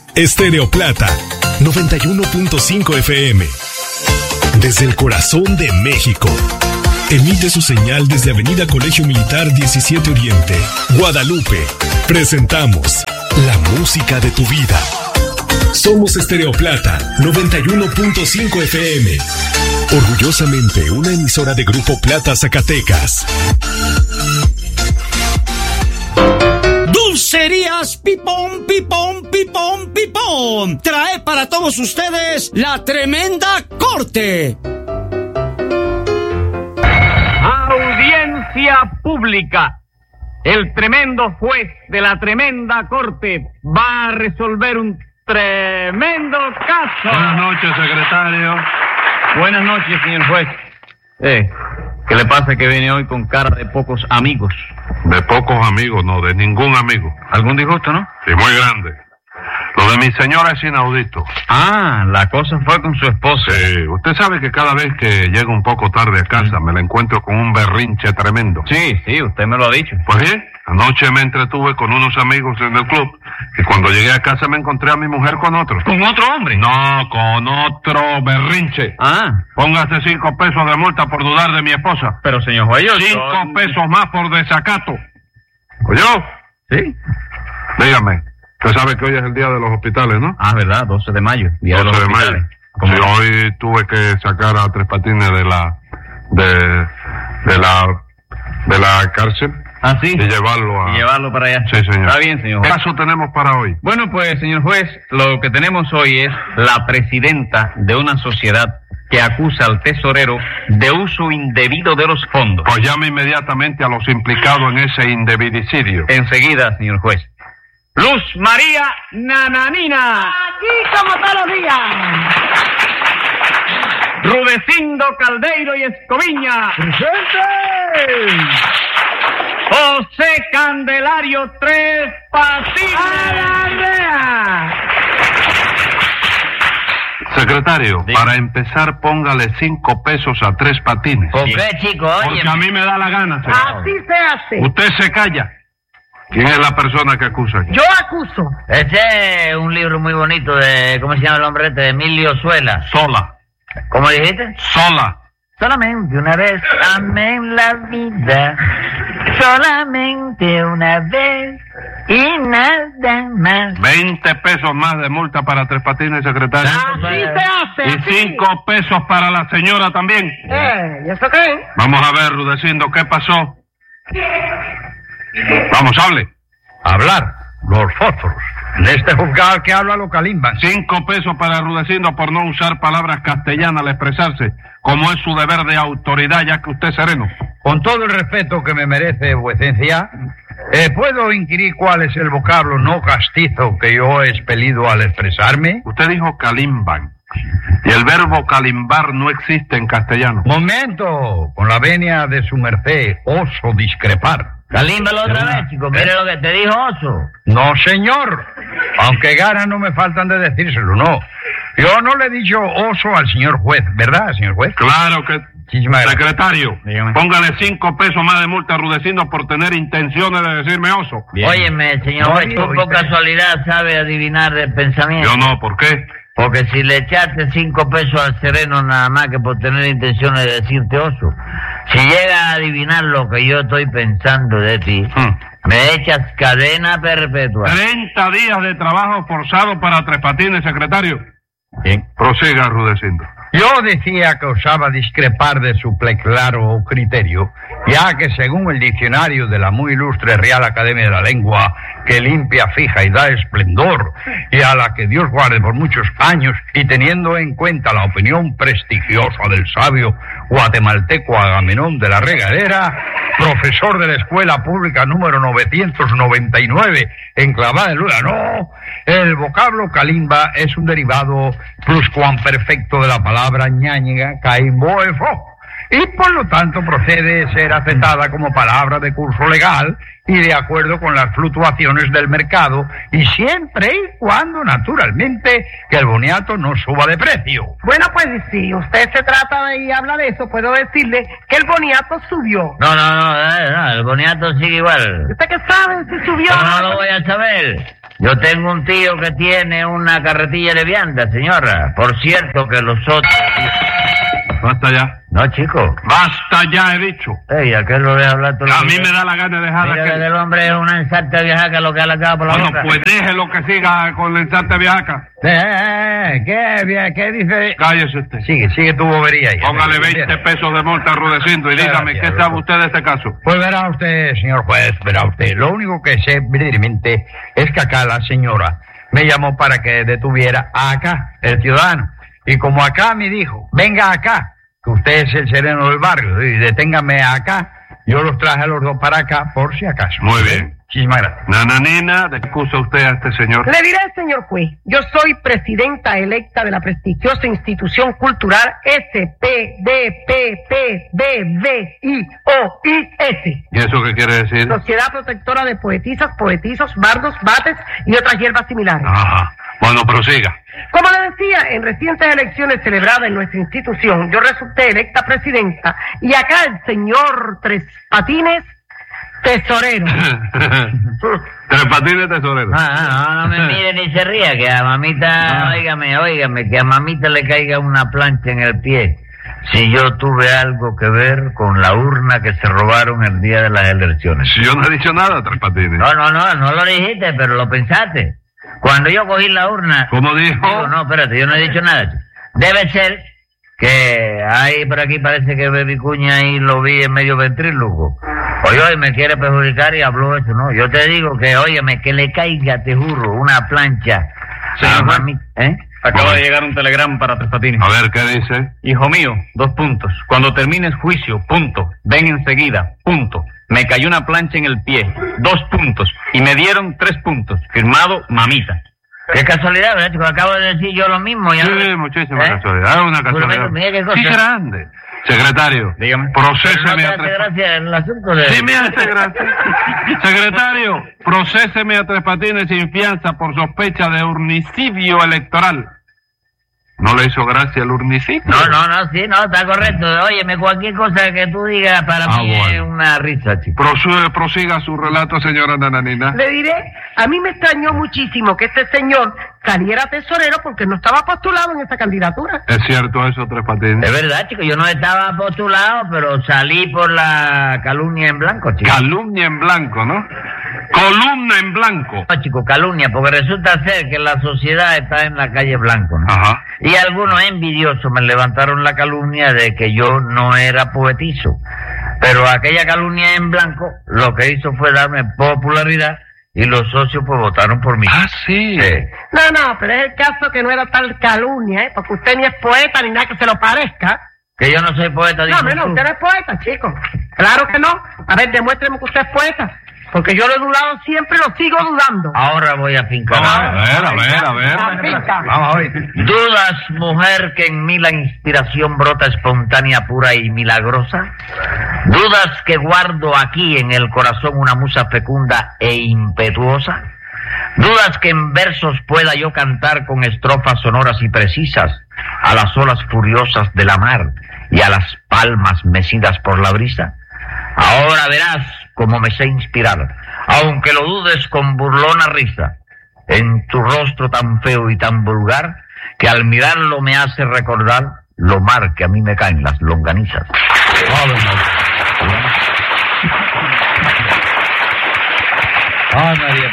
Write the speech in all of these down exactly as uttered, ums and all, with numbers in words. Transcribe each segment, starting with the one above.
Estéreo Plata, noventa y uno punto cinco F M. Desde el corazón de México. Emite su señal desde Avenida Colegio Militar diecisiete Oriente, Guadalupe. Presentamos la música de tu vida. Somos Estéreo Plata, noventa y uno punto cinco F M. Orgullosamente una emisora de Grupo Plata Zacatecas. Dulcerías Pipón, Pipón, Pipón, Pipón trae para todos ustedes la Tremenda Corte. Audiencia pública. El tremendo juez de la Tremenda Corte va a resolver un tremendo caso. Buenas noches, secretario. Buenas noches, señor juez. Eh, ¿qué le pasa que viene hoy con cara de pocos amigos? De pocos amigos, no, de ningún amigo. ¿Algún disgusto, no? Sí, muy grande. Lo de mi señora es inaudito. Ah, la cosa fue con su esposa. Sí, usted sabe que cada vez que llego un poco tarde a casa me la encuentro con un berrinche tremendo. Sí, sí, usted me lo ha dicho. Pues bien, anoche me entretuve con unos amigos en el club y cuando llegué a casa me encontré a mi mujer con otro. ¿Con otro hombre? No, con otro berrinche. Ah. Póngase cinco pesos de multa por dudar de mi esposa. Pero, señor juez, yo... Cinco yo... pesos más por desacato. ¿Oyó? Sí. Dígame. Usted sabe que hoy es el día de los hospitales, ¿no? Ah, ¿verdad? doce de mayo. Día doce de los de mayo. hospitales. Sí, hoy tuve que sacar a Tres Patines de la... de... de la... de la cárcel. Ah, sí. Y llevarlo a... Y llevarlo para allá. Sí, señor. Está bien, señor ¿Qué juez. caso tenemos para hoy? Bueno, pues, señor juez, lo que tenemos hoy es la presidenta de una sociedad que acusa al tesorero de uso indebido de los fondos. Pues llame inmediatamente a los implicados en ese indebidicidio. Enseguida, señor juez. Luz María Nananina. Aquí como todos los días. Rudecindo Caldeiro y Escoviña. ¡Presente! José Candelario Tres Patines. ¡A la rea! Secretario, Diga. para empezar póngale cinco pesos a Tres Patines. ¿Por qué, chico? Porque a mí me da la gana, señor. Así se hace. Usted se calla. ¿Quién es la persona que acusa aquí? Yo acuso. Este es un libro muy bonito de, ¿cómo se llama el hombre este? De Emilio Suela. Sola. ¿Cómo dijiste? Sola. Solamente una vez amé en la vida. Solamente una vez y nada más. Veinte pesos más de multa para Tres Patines, secretario. Así se hace. Y así. cinco pesos para la señora también. Eh, ¿y eso qué? Vamos a ver, Rudecindo, ¿qué pasó? Vamos, hable. Hablar, los fósforos. En este juzgado que habla lo calimban. Cinco pesos para Rudecindo por no usar palabras castellanas al expresarse, como es su deber de autoridad, ya que usted es sereno. Con todo el respeto que me merece vuecencia, eh, ¿puedo inquirir cuál es el vocablo no castizo que yo he expelido al expresarme? Usted dijo calimban, y el verbo calimbar no existe en castellano. Momento, con la venia de su merced, oso discrepar. Calímbalo otra vez, chico. Mire lo que te dijo Oso. No, señor. Aunque ganas no me faltan de decírselo, no. Yo no le he dicho oso al señor juez, ¿verdad, señor juez? Claro que... Muchísimas gracias. Secretario, Dígame. póngale cinco pesos más de multa a Rudecindo por tener intenciones de decirme oso. Bien. Óyeme, señor No, juez, digo, tú por ¿viste? casualidad sabes adivinar el pensamiento. Yo no, ¿por qué? Porque si le echaste cinco pesos al sereno nada más que por tener intenciones de decirte oso, si llega a adivinar lo que yo estoy pensando de ti, Hmm. me echas cadena perpetua. Treinta días de trabajo forzado para Tres Patines, secretario. Bien. Prosiga, Rudecindo. Yo decía que osaba discrepar de su claro criterio, ya que según el diccionario de la muy ilustre Real Academia de la Lengua, que limpia, fija y da esplendor, y a la que Dios guarde por muchos años, y teniendo en cuenta la opinión prestigiosa del sabio guatemalteco Agamenón de la Regadera, profesor de la Escuela Pública número novecientos noventa y nueve, enclavada en Lula, no, el vocablo calimba es un derivado pluscuamperfecto de la palabra ñáñiga caimboefo, y por lo tanto procede ser aceptada como palabra de curso legal y de acuerdo con las fluctuaciones del mercado, y siempre y cuando, naturalmente, que el boniato no suba de precio. Bueno, pues si usted se trata y habla de eso, puedo decirle que el boniato subió. No, no, no, no, no, el boniato sigue igual. ¿Usted qué sabe si subió? Pero no lo voy a saber. Yo tengo un tío que tiene una carretilla de vianda, señora. Por cierto que los otros... Basta ya. No, chico. Basta ya, he dicho. Ey, ¿a qué lo voy a hablar todo? A mí me da la gana de dejar Mira aquel... que el hombre es una ensarta vieja que lo que ha largado por la Bueno, boca. pues déjelo que siga con la ensarte viaja. Eh, eh, eh, ¿qué, bien, qué dice? Cállese usted. Sigue, sigue tu bobería ahí. Póngale veinte pesos de multa a Rudecindo y dígame, ¿qué sabe usted de este caso? Pues verá usted, señor juez, verá usted. Lo único que sé brevemente es que acá la señora me llamó para que detuviera a acá, el ciudadano. Y como acá me dijo, venga acá, que usted es el sereno del barrio, y deténgame acá, yo los traje a los dos para acá por si acaso. Muy bien. Muchísimas gracias. Nananina, ¿de qué acusa usted a este señor? Le diré, señor juez, yo soy presidenta electa de la prestigiosa institución cultural S P D P P B V I O I S. ¿Y eso qué quiere decir? Sociedad Protectora de Poetisas, Poetizos, Bardos, Bates y otras hierbas similares. Ajá. Bueno, prosiga. Como le decía, en recientes elecciones celebradas en nuestra institución, yo resulté electa presidenta y acá el señor Tres Patines, tesorero. Tres Patines tesorero. Ah, ah, no, no me mire ni se ría, que a mamita, Ah. óigame, óigame, que a mamita le caiga una plancha en el pie. Si yo tuve algo que ver con la urna que se robaron el día de las elecciones. Si yo no he dicho nada, Tres Patines. No, no, no, no lo dijiste, pero lo pensaste. Cuando yo cogí la urna... ¿Cómo dijo? Digo, no, espérate, yo no he dicho nada. Debe ser que ahí por aquí parece que Baby Cuña ahí lo vi en medio ventríloco. Oye, oye, me quiere perjudicar y habló eso, ¿no? Yo te digo que, óyeme, que le caiga, te juro, una plancha. Señor a juez. mami- ¿Eh? Acaba Bueno. de llegar un telegrama para Tres Patines. A ver, ¿qué dice? Hijo mío, dos puntos. Cuando termines juicio, punto. Ven enseguida, punto. Me cayó una plancha en el pie, dos puntos. Y me dieron tres puntos. Firmado, mamita. Qué casualidad, ¿verdad, chico? Acabo de decir yo lo mismo. Ya Sí, no- muchísima ¿Eh? casualidad. Es una Juro, casualidad. mira qué cosa. Sí, grande. Secretario, Dígame. Pero no procéseme te a hace Tres gracia el asunto de... Sí me hace gracia. Secretario, procéseme a Tres Patines sin fianza por sospecha de urnicidio electoral. ¿No le hizo gracia el urnicidio? No, no, no, sí, no, está correcto. Óyeme, cualquier cosa que tú digas para Ah, mí es bueno. una risa, chico. Prosu- prosiga su relato, señora Nananina. Le diré, a mí me extrañó muchísimo que este señor saliera tesorero porque no estaba postulado en esta candidatura. ¿Es cierto eso, Tres Patines? Es verdad, chico, yo no estaba postulado, pero salí por la calumnia en blanco, chico. Calumnia en blanco, ¿no? Columna en blanco. No, chico, calumnia, porque resulta ser que la sociedad está en la calle Blanco, ¿no? Ajá. Y algunos envidiosos me levantaron la calumnia de que yo no era poetizo. Pero aquella calumnia en blanco lo que hizo fue darme popularidad y los socios pues votaron por mí. Ah, sí. Sí. No, no, pero es el caso que no era tal calumnia, ¿eh? Porque usted ni es poeta ni nada que se lo parezca. Que yo no soy poeta, No, dices hombre, no, tú. usted no es poeta, chico. Claro que no. A ver, demuéstreme que usted es poeta. Porque yo lo he dudado siempre y lo sigo dudando. Ahora voy a fincar. Vamos a ver, a ver, a ver. Finca. Vamos a ver. ¿Dudas, mujer, que en mí la inspiración brota espontánea, pura y milagrosa? ¿Dudas que guardo aquí en el corazón una musa fecunda e impetuosa? ¿Dudas que en versos pueda yo cantar con estrofas sonoras y precisas a las olas furiosas de la mar y a las palmas mecidas por la brisa? Ahora verás cómo me sé inspirar, aunque lo dudes con burlona risa, en tu rostro tan feo y tan vulgar, que al mirarlo me hace recordar lo mar que a mí me caen las longanizas. Ave María. Ave María,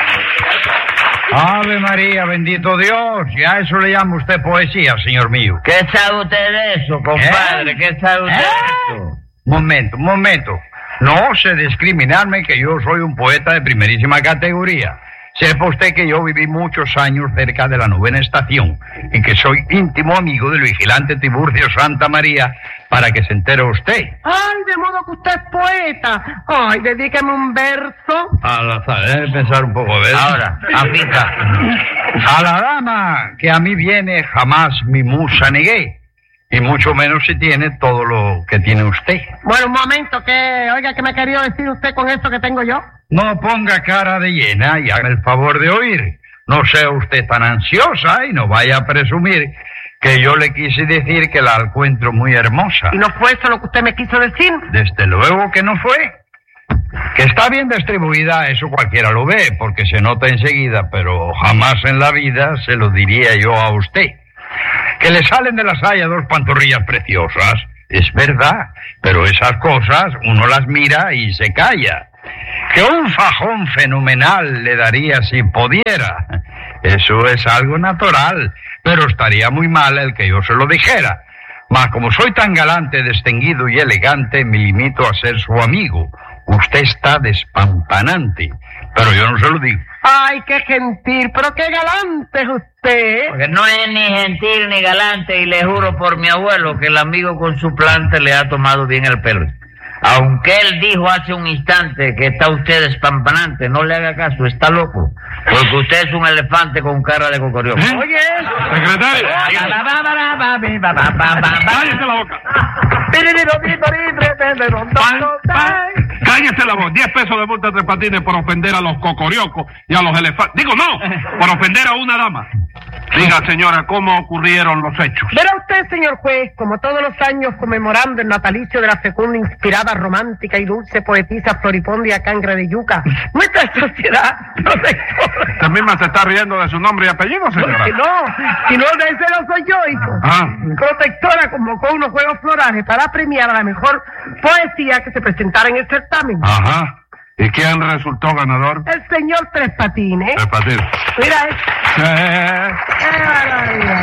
Ave María, bendito Dios. Ya eso le llama usted poesía, señor mío. ¿Qué sabe usted de eso, compadre? ¿Eh? ¿Qué sabe usted ¿Eh? de eso? Momento, momento. No sé discriminarme que yo soy un poeta de primerísima categoría. Sepa usted que yo viví muchos años cerca de la novena estación y que soy íntimo amigo del vigilante Tiburcio Santa María, para que se entere usted. Ay, de modo que usted es poeta. Ay, dedíqueme un verso. Al azar, déjeme pensar un poco, ¿ves? Ahora, aplica. A la dama que a mí viene jamás mi musa negué, y mucho menos si tiene todo lo que tiene usted. Bueno, un momento, que, oiga, ¿qué me ha querido decir usted con eso que tengo yo? No ponga cara de llena y haga el favor de oír. No sea usted tan ansiosa y no vaya a presumir que yo le quise decir que la encuentro muy hermosa. ¿Y no fue eso lo que usted me quiso decir? Desde luego que no fue. Que está bien distribuida, eso cualquiera lo ve, porque se nota enseguida, pero jamás en la vida se lo diría yo a usted. Que le salen de la saya dos pantorrillas preciosas, es verdad, pero esas cosas uno las mira y se calla. Que un fajón fenomenal le daría si pudiera, eso es algo natural, pero estaría muy mal el que yo se lo dijera. Mas como soy tan galante, distinguido y elegante, me limito a ser su amigo. Usted está despampanante, pero yo no se lo digo. Ay, qué gentil, pero qué galante es usted. Porque no es ni gentil ni galante, y le juro por mi abuelo que el amigo con su plante le ha tomado bien el pelo. Aunque él dijo hace un instante que está usted despampanante, no le haga caso, está loco. Porque usted es un elefante con cara de cocorioco. ¿Eh? Oye, Secretario, cállese la boca. Cállese la voz. Diez pesos de multa a Tres Patines por ofender a los cocoriocos y a los elefantes. Digo, no, por ofender a una dama. Diga, señora, ¿cómo ocurrieron los hechos? verá usted, señor juez, como todos los años conmemorando el natalicio de la fecunda, inspirada, romántica y dulce poetisa Floripondia Cangra de Yuca, nuestra sociedad protectora. Usted misma se está riendo de su nombre y apellido, señora. Que no, si no, de ese no soy yo, hijo. Ah. Protectora convocó unos juegos florales para premiar a la mejor poesía que se presentara en el certamen. Ajá. ¿Y quién resultó ganador? El señor Tres Patines. Tres Patines. Mira eso. Eh, ¡Qué barbaridad!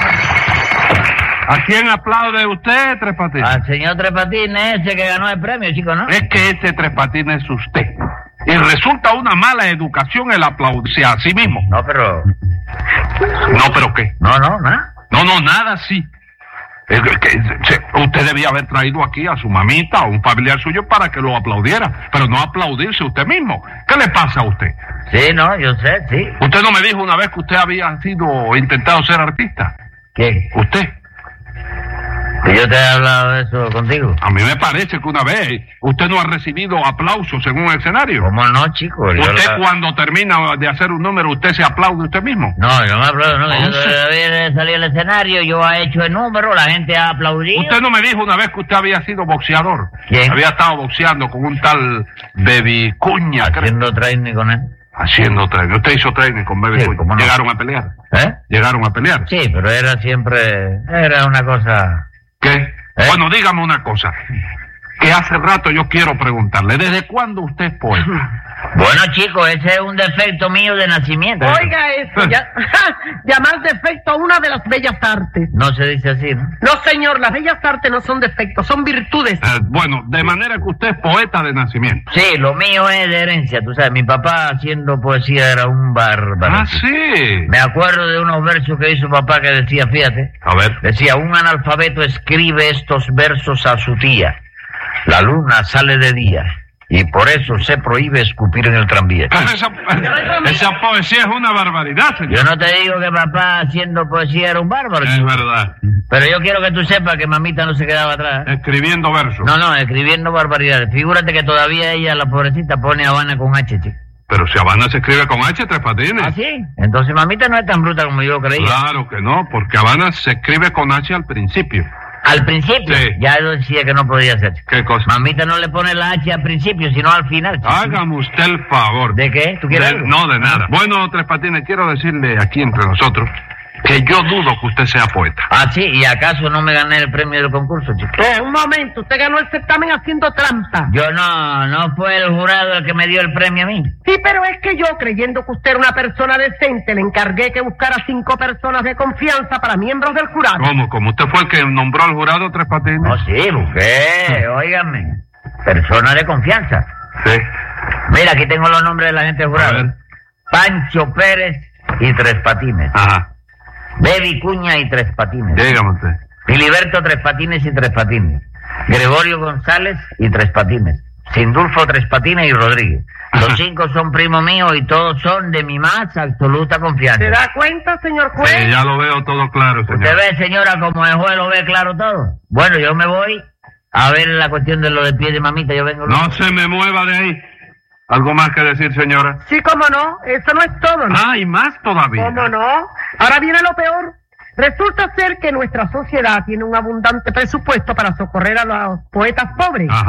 ¿A quién aplaude usted, Tres Patines? Al señor Tres Patines, ese que ganó el premio, chico, ¿no? Es que ese Tres Patines es usted. Y resulta una mala educación el aplaudirse a sí mismo. No, pero... No, ¿pero qué? No, no, nada. No, no, nada, sí. Es que, que, se, usted debía haber traído aquí a su mamita o un familiar suyo para que lo aplaudiera, pero no aplaudirse usted mismo. ¿Qué le pasa a usted? Sí, no, yo sé, sí. Usted no me dijo una vez que usted había sido intentado ser artista. ¿Quién? ¿Usted? ¿Que yo te he hablado de eso contigo? A mí me parece que una vez usted no ha recibido aplausos en un escenario. ¿Cómo no, chico? Yo Usted la... cuando termina de hacer un número, usted se aplaude usted mismo. No, yo no me aplaudo, no. Yo Entonces... todavía de salir al escenario, yo he hecho el número, la gente ha aplaudido. Usted no me dijo una vez que usted había sido boxeador. ¿Quién? Había estado boxeando con un tal Baby Cuña, creo. Haciendo training con él. Haciendo training. Usted hizo training con Baby Sí, Cuña. ¿cómo no? ¿Llegaron a pelear? ¿Eh? ¿Llegaron a pelear? Sí, pero era siempre... Era una cosa... ¿Qué? ¿Eh? Bueno, dígame una cosa. Que hace rato yo quiero preguntarle. ¿Desde cuándo usted es poeta? Bueno, chico, ese es un defecto mío de nacimiento. Oiga eso, ya, llamar defecto a una de las bellas artes. No se dice así, ¿no? No, señor, las bellas artes no son defectos, son virtudes. Eh, bueno, de manera que usted es poeta de nacimiento. Sí, lo mío es de herencia, tú sabes. Mi papá haciendo poesía era un bárbaro. Ah, sí. Me acuerdo de unos versos que hizo papá que decía, fíjate. A ver. Decía, un analfabeto escribe estos versos a su tía. La luna sale de día y por eso se prohíbe escupir en el tranvía. Pero esa, esa poesía es una barbaridad, señor. Yo no te digo que papá haciendo poesía era un bárbaro. Es verdad. Pero yo quiero que tú sepas que mamita no se quedaba atrás. Escribiendo versos. No, no, escribiendo barbaridades. Figúrate que todavía ella, la pobrecita, pone Habana con H, chico. Pero si Habana se escribe con H, Tres Patines. ¿Ah, sí? Entonces mamita no es tan bruta como yo creía. Claro que no, porque Habana se escribe con H al principio. Al principio, Sí. ya yo decía que no podía ser. ¿Qué cosa? Mamita no le pone la H al principio, sino al final, chico. Hágame usted el favor. ¿De qué? ¿Tú quieres De- algo? no, de nada. Bueno, Tres Patines, quiero decirle aquí entre nosotros que yo dudo que usted sea poeta. Ah, sí, ¿y acaso no me gané el premio del concurso, chico? Eh, un momento, usted ganó el certamen haciendo trampa. Yo no, no fue el jurado el que me dio el premio a mí. Sí, pero es que yo, creyendo que usted era una persona decente, le encargué que buscara cinco personas de confianza para miembros del jurado. ¿Cómo? ¿Como usted fue el que nombró al jurado, Tres Patines? No, sí, busqué, óigame. Persona de confianza. Sí. Mira, aquí tengo los nombres de la gente del A jurado. ver. Pancho Pérez y Tres Patines. Ajá. Baby Cuña y Tres Patines. Dígame usted. Filiberto Tres Patines y Tres Patines. Gregorio González y Tres Patines. Sindulfo Tres Patines y Rodríguez. Los cinco son primos míos y todos son de mi más absoluta confianza. ¿Se da cuenta, señor juez? Sí, ya lo veo todo claro, señor. ¿Usted ve, señora, como el juez lo ve claro todo? Bueno, yo me voy a ver la cuestión de lo de pie de mamita. Yo vengo... No se me mueva de ahí. ¿Algo más que decir, señora? Sí, cómo no, eso no es todo, ¿no? Ah, y más todavía. ¿Cómo no? Ahora viene lo peor. Resulta ser que nuestra sociedad tiene un abundante presupuesto para socorrer a los poetas pobres. Ajá.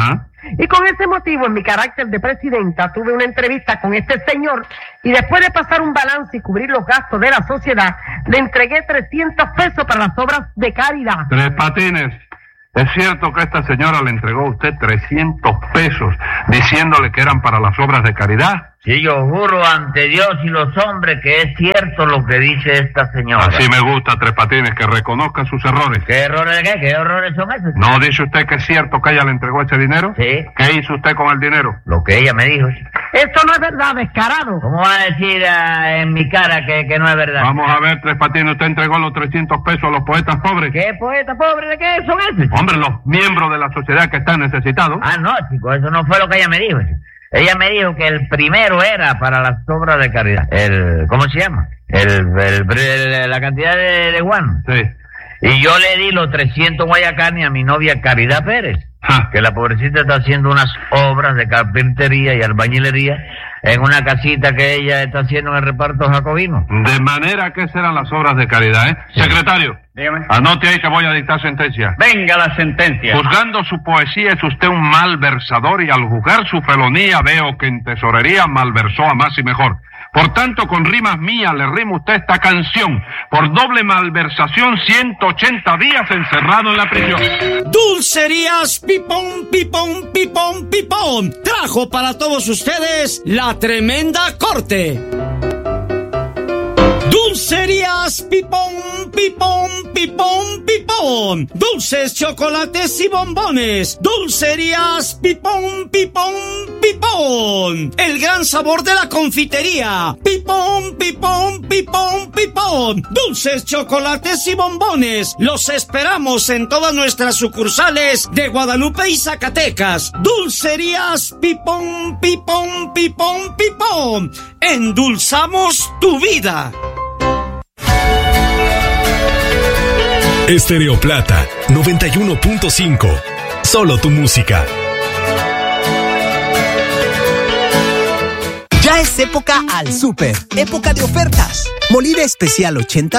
Y con ese motivo, en mi carácter de presidenta, tuve una entrevista con este señor y después de pasar un balance y cubrir los gastos de la sociedad, le entregué trescientos pesos para las obras de caridad. Tres Patines. ¿Es cierto que esta señora le entregó a usted trescientos pesos diciéndole que eran para las obras de caridad? Sí, yo juro ante Dios y los hombres que es cierto lo que dice esta señora. Así me gusta, Tres Patines, que reconozca sus errores. ¿Qué errores de qué? ¿Qué errores son esos? ¿No dice usted que es cierto que ella le entregó ese dinero? Sí. ¿Qué hizo usted con el dinero? Lo que ella me dijo. Eso no es verdad, descarado. ¿Cómo va a decir uh, en mi cara que, que no es verdad? Vamos a ver, Tres Patines, usted entregó los trescientos pesos a los poetas pobres. ¿Qué poeta pobre? ¿De qué son esos? Hombre, los miembros de la sociedad que están necesitados. Ah, no, chico, eso no fue lo que ella me dijo. Ella me dijo que el primero era para las obras de caridad. El, ¿cómo se llama? El, el, el la cantidad de, de guano. Sí. Y yo le di los trescientos guayacanes a mi novia Caridad Pérez. Ja. Que la pobrecita está haciendo unas obras de carpintería y albañilería en una casita que ella está haciendo en el reparto jacobino. De manera que serán las obras de caridad, ¿eh? Sí. Secretario, Dígame. anote ahí que voy a dictar sentencia. Venga la sentencia. Juzgando su poesía es usted un malversador y al juzgar su felonía veo que en tesorería malversó a más y mejor. Por tanto, con rimas mías le rima usted esta canción. Por doble malversación, ciento ochenta días encerrado en la prisión. Dulcerías Pipón, Pipón, Pipón, Pipón trajo para todos ustedes la tremenda corte. Dulcerías Pipón, Pipón, Pipón, Pipón. Dulces, chocolates y bombones. Dulcerías Pipón, Pipón, Pipón. El gran sabor de la confitería. Pipón, Pipón, Pipón, Pipón. Dulces, chocolates y bombones. Los esperamos en todas nuestras sucursales de Guadalupe y Zacatecas. Dulcerías Pipón, Pipón, Pipón, Pipón. Endulzamos tu vida. Estéreo Plata noventa y uno punto cinco. Solo tu música. Ya es época al súper, época de ofertas. Molida especial ochenta